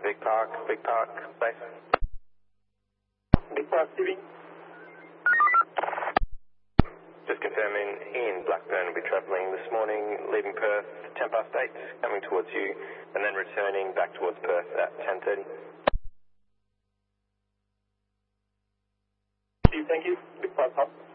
Big Park, base. Big Park TV. Just confirming, Ian Blackburn will be travelling this morning, leaving Perth 8:10, coming towards you, and then returning back towards Perth at 10:30. Thank you. Big Park Hub.